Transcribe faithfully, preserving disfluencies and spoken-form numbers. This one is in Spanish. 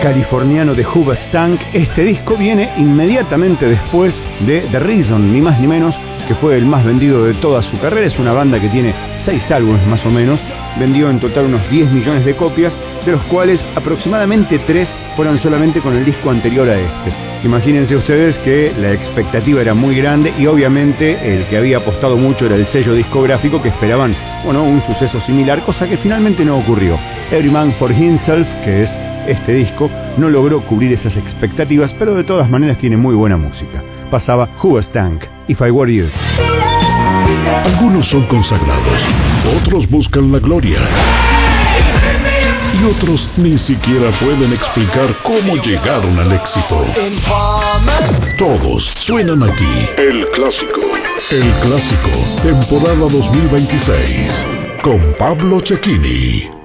californiano de Hoobastank. Este disco viene inmediatamente después de The Reason, ni más ni menos, que fue el más vendido de toda su carrera. Es una banda que tiene seis álbumes más o menos, vendió en total unos diez millones de copias, de los cuales aproximadamente tres fueron solamente con el disco anterior a este. Imagínense ustedes que la expectativa era muy grande y obviamente el que había apostado mucho era el sello discográfico, que esperaban, bueno, un suceso similar, cosa que finalmente no ocurrió. Every Man for Himself, que es este disco, no logró cubrir esas expectativas, pero de todas maneras tiene muy buena música. Pasaba Hoobastank, If I Were You. Algunos son consagrados, otros buscan la gloria, y otros ni siquiera pueden explicar cómo llegaron al éxito. Todos suenan aquí. El Clásico. El Clásico, temporada dos mil veintiséis, con Pablo Cecchini.